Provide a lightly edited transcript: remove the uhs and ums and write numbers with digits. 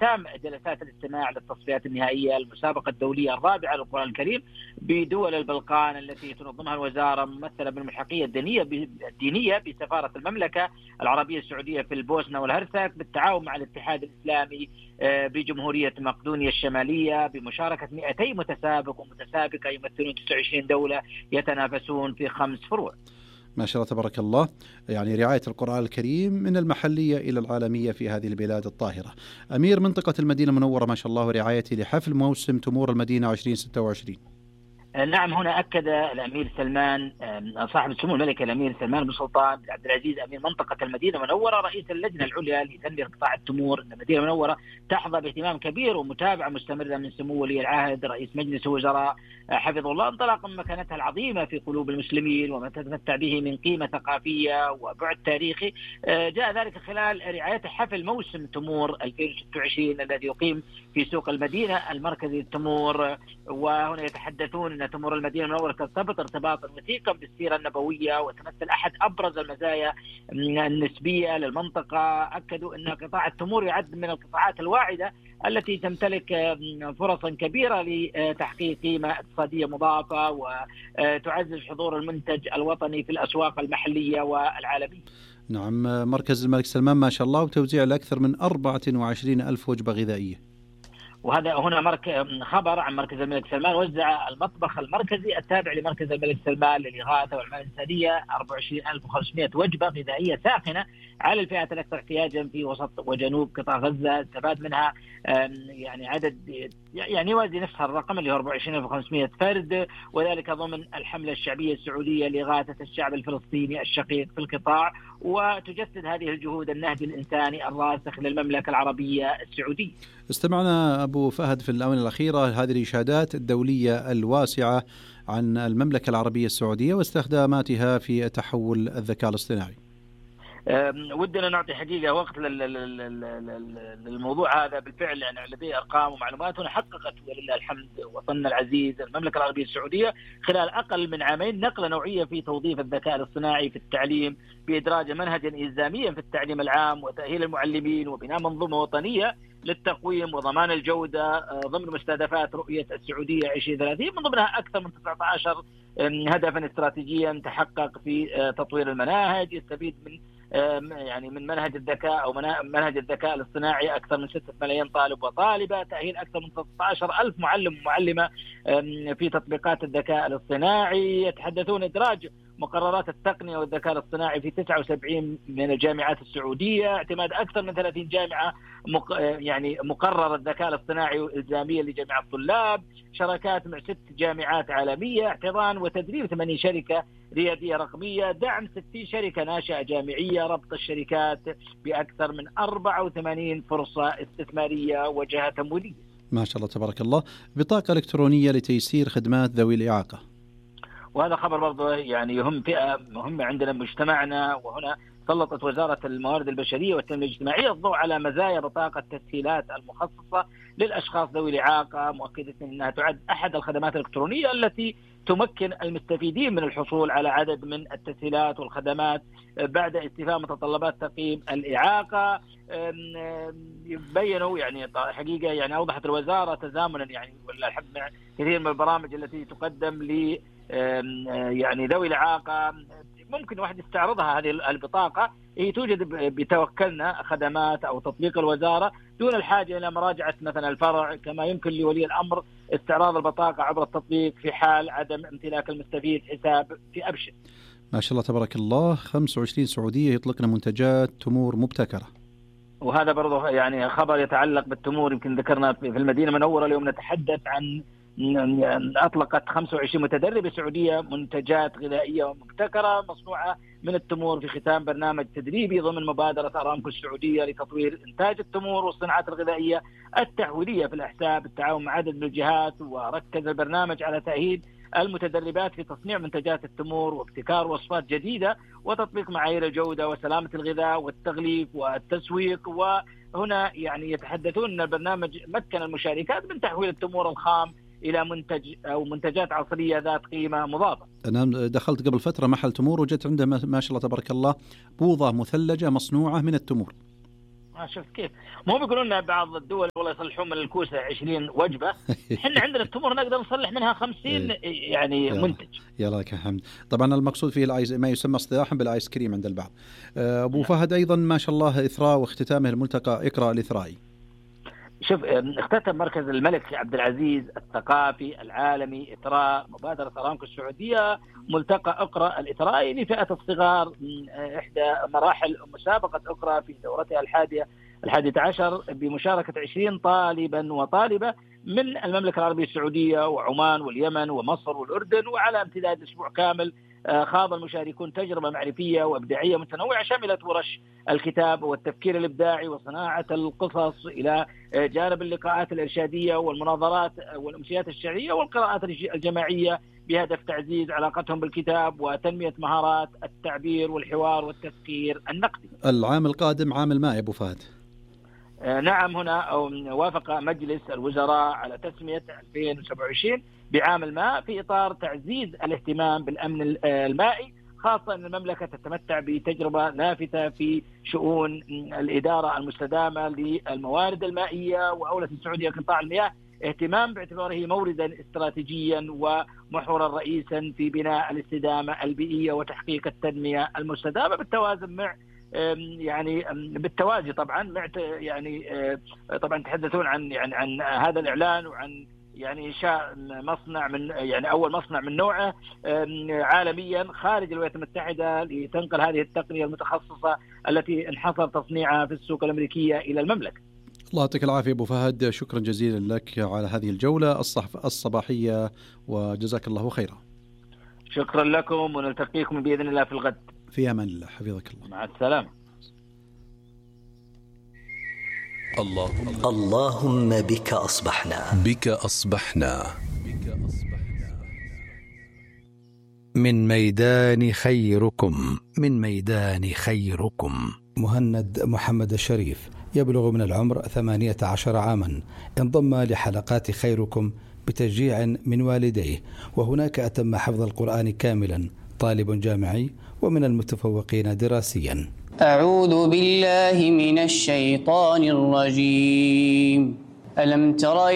اختتام جلسات الاستماع للتصفيات النهائية المسابقة الدولية الرابعة للقرآن الكريم بدول البلقان التي تنظمها الوزارة ممثلة بالملحقية الدينية بسفارة المملكة العربية السعودية في البوسنة والهرسك بالتعاون مع الاتحاد الإسلامي بجمهورية مقدونيا الشمالية بمشاركة 200 متسابق ومتسابقة يمثلون 29 دولة يتنافسون في 5 فروع. ما شاء الله تبارك الله، يعني رعاية القرآن الكريم من المحلية إلى العالمية في هذه البلاد الطاهرة. أمير منطقة المدينة المنورة ما شاء الله ورعايته لحفل موسم تمور المدينة 2026. نعم، هنا أكد الأمير سلمان صاحب السمو الملكي الأمير سلمان بن سلطان بن عبد العزيز أمير منطقة المدينة المنورة رئيس اللجنة العليا لتنمية قطاع التمور أن المدينة المنورة تحظى باهتمام كبير ومتابعة مستمرة من سمو ولي العهد رئيس مجلس الوزراء حفظه الله، انطلاقا من مكانتها العظيمة في قلوب المسلمين وما تتمتع به من قيمة ثقافية وبعد تاريخي. جاء ذلك خلال رعاية حفل موسم تمور 2026 الذي يقيم في سوق المدينة المركزي للتمور. وهنا يتحدثون أن تمور المدينة المنورة ترتبط ارتباطا وثيقا بالسيرة النبوية وتمثل أحد أبرز المزايا النسبية للمنطقة. أكدوا أن قطاع التمور يعد من القطاعات الواعدة التي تمتلك فرصا كبيرة لتحقيق قيمة اقتصادية مضافة وتعزز حضور المنتج الوطني في الأسواق المحلية والعالمية. نعم، مركز الملك سلمان ما شاء الله وتوزيع لأكثر من 24 ألف وجبة غذائية. وهذا هنا خبر عن مركز الملك سلمان. وزع المطبخ المركزي التابع لمركز الملك سلمان للإغاثة والعناية الإنسانية 24500 وجبة غذائية ساخنة على الفئات الأكثر احتياجا في وسط وجنوب قطاع غزة. استفاد منها يعني عدد يعني يوازي نفس الرقم اللي هو 24500 فرد، وذلك ضمن الحملة الشعبية السعودية لإغاثة الشعب الفلسطيني الشقيق في القطاع. وتجسد هذه الجهود النهج الإنساني الراسخ للمملكة العربية السعودية. استمعنا أبو فهد في الآونة الأخيرة هذه الإشادات الدولية الواسعة عن المملكة العربية السعودية واستخداماتها في تحول الذكاء الاصطناعي. ودنا نعطي حقيقة وقت للموضوع هذا. بالفعل يعني لدي أرقام ومعلومات حققت ولله الحمد وطننا العزيز المملكة العربية السعودية خلال أقل من عامين نقلة نوعية في توظيف الذكاء الاصطناعي في التعليم بإدراج منهجا إلزاميا في التعليم العام وتأهيل المعلمين وبناء منظومة وطنية للتقويم وضمان الجودة ضمن مستهدفات رؤية السعودية 2030 من ضمنها أكثر من 19 هدفا استراتيجيا تحقق في تطوير المناهج. يستفيد من منهج الذكاء أو منهج الذكاء الاصطناعي أكثر من 6 ملايين طالب وطالبة، تأهيل أكثر من 13,000 معلم ومعلمة في تطبيقات الذكاء الاصطناعي. يتحدثون إدراج مقررات التقنية والذكاء الاصطناعي في 79 من الجامعات السعودية، اعتماد أكثر من 30 جامعة مقرر الذكاء الاصطناعي إلزاميا لجميع الطلاب، شراكات مع 6 جامعات عالمية، احتضان وتدريب 80 شركة ريادية رقمية، دعم 60 شركة ناشئة جامعية، ربط الشركات بأكثر من 84 فرصة استثمارية وجهة تمويلية. ما شاء الله تبارك الله. بطاقة إلكترونية لتيسير خدمات ذوي الإعاقة، وهذا خبر برضه يعني يهم فئة مهمة عندنا بمجتمعنا. وهنا سلطت وزارة الموارد البشرية والتنمية الاجتماعية الضوء على مزايا بطاقة التسهيلات المخصصة للأشخاص ذوي الإعاقة، مؤكدة أنها تعد أحد الخدمات الإلكترونية التي تمكن المستفيدين من الحصول على عدد من التسهيلات والخدمات بعد استيفاء متطلبات تقييم الإعاقة. بينوا يعني حقيقة يعني أوضحت الوزارة تزامنا يعني والحمد مع كثير من البرامج التي تقدم ل يعني ذوي الإعاقة ممكن واحد يستعرضها. هذه البطاقة هي توجد بتوكلنا خدمات أو تطبيق الوزارة دون الحاجة إلى مراجعة مثلا الفرع، كما يمكن لولي الأمر استعراض البطاقة عبر التطبيق في حال عدم امتلاك المستفيد حساب في أبشر. ما شاء الله تبارك الله. 25 سعودية يطلقنا منتجات تمور مبتكرة، وهذا برضه يعني خبر يتعلق بالتمور. يمكن ذكرنا في المدينة المنورة اليوم نتحدث عن أطلقت 25 متدربة سعودية منتجات غذائية مبتكرة مصنوعة من التمور في ختام برنامج تدريبي ضمن مبادرة أرامكو السعودية لتطوير إنتاج التمور والصناعات الغذائية التحويلية في الأحساء بالتعاون مع عدد من الجهات. وركز البرنامج على تأهيل المتدربات في تصنيع منتجات التمور وابتكار وصفات جديدة وتطبيق معايير الجودة وسلامة الغذاء والتغليف والتسويق. وهنا يعني يتحدثون أن البرنامج مكن المشاركات من تحويل التمور الخام إلى منتج أو منتجات عصرية ذات قيمة مضافة. أنا دخلت قبل فترة محل تمور وجدت عنده ما شاء الله تبارك الله بوضة مثلجة مصنوعة من التمور. شفت كيف؟ مو بيقولون لنا بعض الدول والله يصلحون من الكوسة 20 وجبة، احنا عندنا التمر نقدر نصلح منها 50 يعني منتج. يا لك الحمد. طبعا المقصود فيه ما يسمى اصطلاحا بالايس كريم عند البعض. ابو فهد ايضا ما شاء الله اثراء واختتامه الملتقى اقرأ الاثرائي. شوف، اختتم مركز الملك عبد العزيز الثقافي العالمي إثراء مبادرة أرامكو السعودية ملتقى اقرأ الإثرائي لفئة الصغار، إحدى مراحل مسابقة اقرأ في دورتها الحادية عشر بمشاركة 20 طالبا وطالبة من المملكة العربية السعودية وعمان واليمن ومصر والأردن. وعلى امتداد أسبوع كامل خاض المشاركون تجربة معرفية وإبداعية متنوعة شملت ورش الكتاب والتفكير الإبداعي وصناعة القصص إلى جانب اللقاءات الإرشادية والمناظرات والأمسيات الشعرية والقراءات الجماعية بهدف تعزيز علاقتهم بالكتاب وتنمية مهارات التعبير والحوار والتفكير النقدي. العام القادم عام الماء أبو فهد. نعم، هنا وافق مجلس الوزراء على تسمية 2027 بعام الماء في إطار تعزيز الاهتمام بالأمن المائي، خاصة أن المملكة تتمتع بتجربة لافتة في شؤون الإدارة المستدامة للموارد المائية، وأولت السعودية قطاع المياه اهتمام باعتباره موردا استراتيجيا ومحورا رئيسا في بناء الاستدامة البيئية وتحقيق التنمية المستدامة بالتوازن مع بالتوازي طبعا طبعا تحدثون عن هذا الإعلان وعن إنشاء مصنع من أول مصنع من نوعه عالميا خارج الولايات المتحدة لتنقل هذه التقنية المتخصصة التي انحصر تصنيعها في السوق الأمريكية إلى المملكة. الله يعطيك العافية أبو فهد، شكرا جزيلا لك على هذه الجولة الصباحية وجزاك الله خيرا. شكرا لكم ونلتقيكم بإذن الله في الغد. في أمان الله، حفظك الله. مع السلامة. اللهم بك أصبحنا من ميدان خيركم مهند محمد الشريف يبلغ من العمر 18 عاما، انضم لحلقات خيركم بتشجيع من والديه، وهناك أتم حفظ القرآن كاملا، طالب جامعي ومن المتفوقين دراسيا. أعوذ بالله من الشيطان الرجيم. ألم تر